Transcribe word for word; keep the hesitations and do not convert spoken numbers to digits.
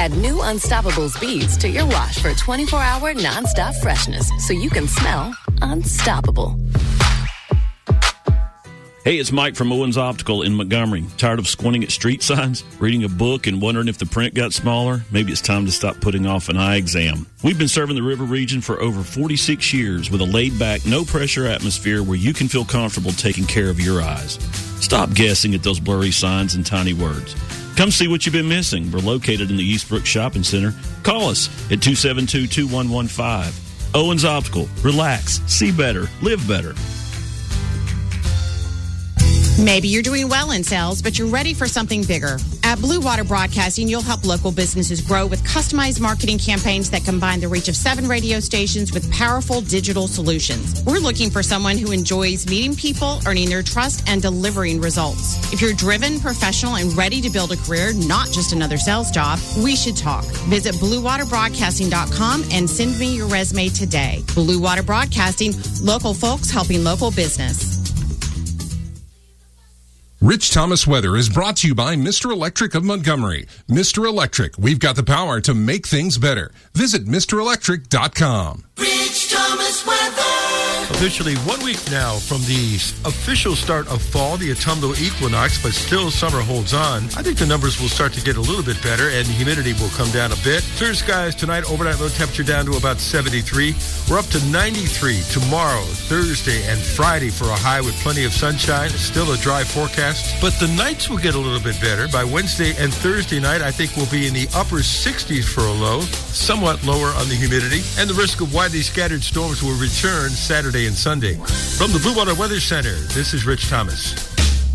Add new Unstoppables beads to your wash for twenty-four hour nonstop freshness so you can smell unstoppable. Hey, it's Mike from Owens Optical in Montgomery. Tired of squinting at street signs, reading a book, and wondering if the print got smaller? Maybe it's time to stop putting off an eye exam. We've been serving the River region for over forty-six years with a laid-back, no-pressure atmosphere where you can feel comfortable taking care of your eyes. Stop guessing at those blurry signs and tiny words. Come see what you've been missing. We're located in the Eastbrook Shopping Center. Call us at two seven two, two one one five. Owens Optical. Relax. See better. Live better. Maybe you're doing well in sales, but you're ready for something bigger. At Blue Water Broadcasting, you'll help local businesses grow with customized marketing campaigns that combine the reach of seven radio stations with powerful digital solutions. We're looking for someone who enjoys meeting people, earning their trust, and delivering results. If you're driven, professional, and ready to build a career, not just another sales job, we should talk. Visit blue water broadcasting dot com and send me your resume today. Blue Water Broadcasting, local folks helping local business. Rich Thomas Weather is brought to you by Mister Electric of Montgomery. Mister Electric, we've got the power to make things better. Visit Mister Electric dot com. Rich Thomas Weather. Officially one week now from the official start of fall, the autumnal equinox, but still summer holds on. I think the numbers will start to get a little bit better and the humidity will come down a bit. Clear skies tonight, overnight low temperature down to about seventy-three. We're up to ninety-three tomorrow, Thursday, and Friday for a high with plenty of sunshine. Still a dry forecast, but the nights will get a little bit better. By Wednesday and Thursday night, I think we'll be in the upper sixties for a low, somewhat lower on the humidity, and the risk of widely scattered storms will return Saturday and Sunday. From the Blue Water Weather Center, this is Rich Thomas.